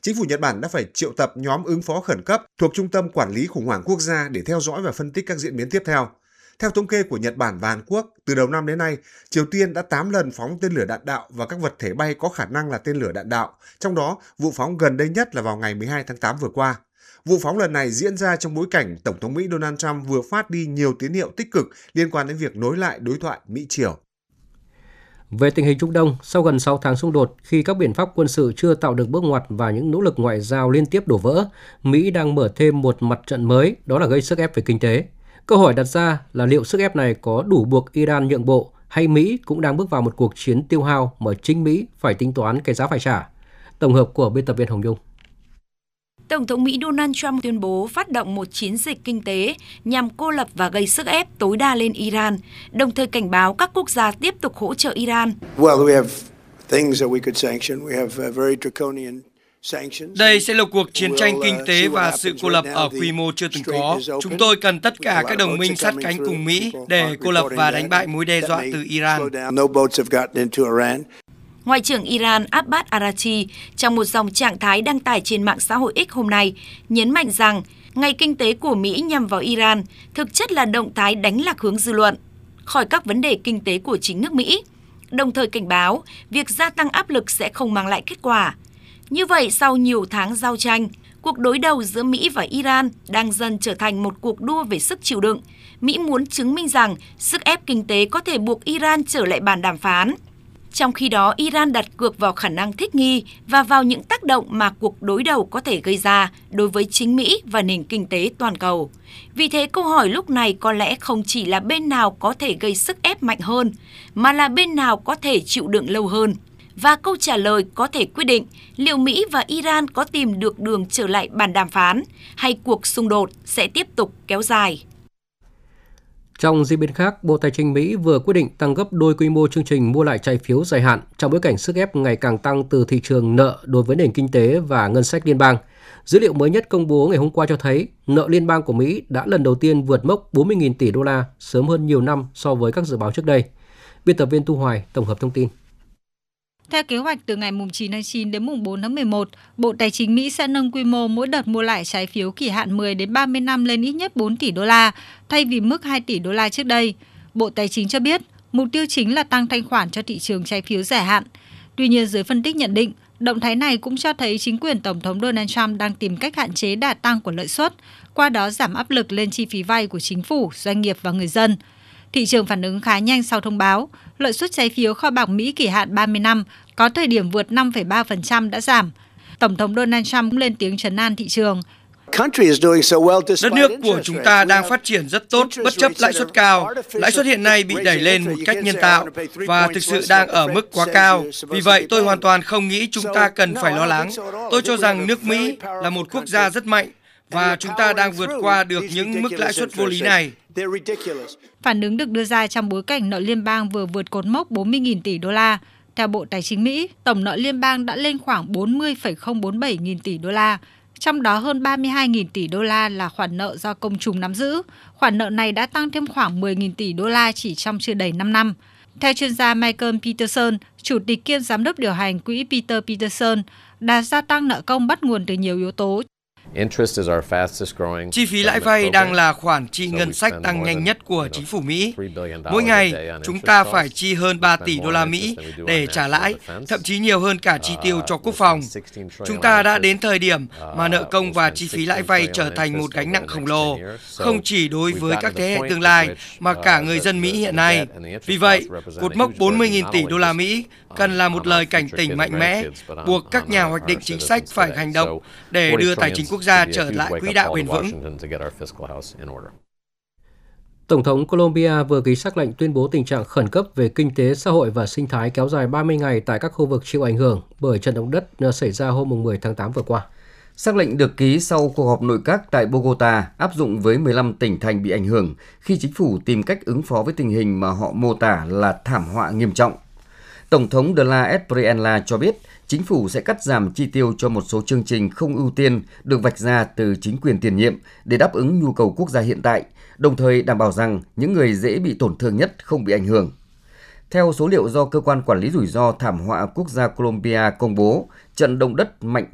Chính phủ Nhật Bản đã phải triệu tập nhóm ứng phó khẩn cấp thuộc Trung tâm Quản lý khủng hoảng quốc gia để theo dõi và phân tích các diễn biến tiếp theo. Theo thống kê của Nhật Bản và Hàn Quốc, từ đầu năm đến nay, Triều Tiên đã 8 lần phóng tên lửa đạn đạo và các vật thể bay có khả năng là tên lửa đạn đạo, trong đó vụ phóng gần đây nhất là vào ngày 12 tháng 8 vừa qua. Vụ phóng lần này diễn ra trong bối cảnh Tổng thống Mỹ Donald Trump vừa phát đi nhiều tín hiệu tích cực liên quan đến việc nối lại đối thoại Mỹ-Triều. Về tình hình Trung Đông, sau gần 6 tháng xung đột, khi các biện pháp quân sự chưa tạo được bước ngoặt và những nỗ lực ngoại giao liên tiếp đổ vỡ, Mỹ đang mở thêm một mặt trận mới, đó là gây sức ép về kinh tế. Câu hỏi đặt ra là liệu sức ép này có đủ buộc Iran nhượng bộ hay Mỹ cũng đang bước vào một cuộc chiến tiêu hao mà chính Mỹ phải tính toán cái giá phải trả. Tổng hợp của biên tập viên Hồng Nhung. Tổng thống Mỹ Donald Trump tuyên bố phát động một chiến dịch kinh tế nhằm cô lập và gây sức ép tối đa lên Iran, đồng thời cảnh báo các quốc gia tiếp tục hỗ trợ Iran. Đây sẽ là cuộc chiến tranh kinh tế và sự cô lập ở quy mô chưa từng có. Chúng tôi cần tất cả các đồng minh sát cánh cùng Mỹ để cô lập và đánh bại mối đe dọa từ Iran. Ngoại trưởng Iran Abbas Araghchi trong một dòng trạng thái đăng tải trên mạng xã hội X hôm nay nhấn mạnh rằng ngày kinh tế của Mỹ nhằm vào Iran thực chất là động thái đánh lạc hướng dư luận khỏi các vấn đề kinh tế của chính nước Mỹ, đồng thời cảnh báo việc gia tăng áp lực sẽ không mang lại kết quả. Như vậy, sau nhiều tháng giao tranh, cuộc đối đầu giữa Mỹ và Iran đang dần trở thành một cuộc đua về sức chịu đựng. Mỹ muốn chứng minh rằng sức ép kinh tế có thể buộc Iran trở lại bàn đàm phán. Trong khi đó, Iran đặt cược vào khả năng thích nghi và vào những tác động mà cuộc đối đầu có thể gây ra đối với chính Mỹ và nền kinh tế toàn cầu. Vì thế, câu hỏi lúc này có lẽ không chỉ là bên nào có thể gây sức ép mạnh hơn, mà là bên nào có thể chịu đựng lâu hơn. Và câu trả lời có thể quyết định liệu Mỹ và Iran có tìm được đường trở lại bàn đàm phán hay cuộc xung đột sẽ tiếp tục kéo dài. Trong diễn biến khác, Bộ Tài chính Mỹ vừa quyết định tăng gấp đôi quy mô chương trình mua lại trái phiếu dài hạn trong bối cảnh sức ép ngày càng tăng từ thị trường nợ đối với nền kinh tế và ngân sách liên bang. Dữ liệu mới nhất công bố ngày hôm qua cho thấy nợ liên bang của Mỹ đã lần đầu tiên vượt mốc 40.000 tỷ đô la, sớm hơn nhiều năm so với các dự báo trước đây. Biên tập viên Thu Hoài tổng hợp thông tin. Theo kế hoạch, từ ngày 9 tháng 9 đến mùng 4 tháng 11, Bộ Tài chính Mỹ sẽ nâng quy mô mỗi đợt mua lại trái phiếu kỳ hạn 10 đến 30 năm lên ít nhất 4 tỷ đô la, thay vì mức 2 tỷ đô la trước đây. Bộ Tài chính cho biết, mục tiêu chính là tăng thanh khoản cho thị trường trái phiếu dài hạn. Tuy nhiên, giới phân tích nhận định, động thái này cũng cho thấy chính quyền Tổng thống Donald Trump đang tìm cách hạn chế đà tăng của lợi suất, qua đó giảm áp lực lên chi phí vay của chính phủ, doanh nghiệp và người dân. Thị trường phản ứng khá nhanh sau thông báo, lợi suất trái phiếu kho bạc Mỹ kỳ hạn 30 năm có thời điểm vượt 5,3% đã giảm. Tổng thống Donald Trump cũng lên tiếng trấn an thị trường. Đất nước của chúng ta đang phát triển rất tốt bất chấp lãi suất cao. Lãi suất hiện nay bị đẩy lên một cách nhân tạo và thực sự đang ở mức quá cao. Vì vậy, tôi hoàn toàn không nghĩ chúng ta cần phải lo lắng. Tôi cho rằng nước Mỹ là một quốc gia rất mạnh và chúng ta đang vượt qua được những mức lãi suất vô lý này. Phản ứng được đưa ra trong bối cảnh nợ liên bang vừa vượt cột mốc 40.000 tỷ đô la. Theo Bộ Tài chính Mỹ, tổng nợ liên bang đã lên khoảng 40,047 nghìn tỷ đô la, trong đó hơn 32.000 tỷ đô la là khoản nợ do công chúng nắm giữ. Khoản nợ này đã tăng thêm khoảng 10.000 tỷ đô la chỉ trong chưa đầy 5 năm. Theo chuyên gia Michael Peterson, chủ tịch kiêm giám đốc điều hành quỹ Peter Peterson, đà gia tăng nợ công bắt nguồn từ nhiều yếu tố. Chi phí lãi vay đang là khoản chi ngân sách tăng nhanh nhất của chính phủ Mỹ. Mỗi ngày, chúng ta phải chi hơn 3 tỷ đô la Mỹ để trả lãi, thậm chí nhiều hơn cả chi tiêu cho quốc phòng. Chúng ta đã đến thời điểm mà nợ công và chi phí lãi vay trở thành một gánh nặng khổng lồ, không chỉ đối với các thế hệ tương lai mà cả người dân Mỹ hiện nay. Vì vậy, cột mốc 40.000 tỷ đô la Mỹ cần là một lời cảnh tỉnh mạnh mẽ, buộc các nhà hoạch định chính sách phải hành động để đưa tài chính quốc gia trở lại quỹ đạo bền vững. Tổng thống Colombia vừa ký sắc lệnh tuyên bố tình trạng khẩn cấp về kinh tế, xã hội và sinh thái kéo dài 30 ngày tại các khu vực chịu ảnh hưởng bởi trận động đất xảy ra hôm 10 tháng 8 vừa qua. Sắc lệnh được ký sau cuộc họp nội các tại Bogota, áp dụng với 15 tỉnh thành bị ảnh hưởng khi chính phủ tìm cách ứng phó với tình hình mà họ mô tả là thảm họa nghiêm trọng. Tổng thống De la Espriella cho biết chính phủ sẽ cắt giảm chi tiêu cho một số chương trình không ưu tiên được vạch ra từ chính quyền tiền nhiệm để đáp ứng nhu cầu quốc gia hiện tại, đồng thời đảm bảo rằng những người dễ bị tổn thương nhất không bị ảnh hưởng. Theo số liệu do Cơ quan Quản lý Rủi ro Thảm họa Quốc gia Colombia công bố, trận động đất mạnh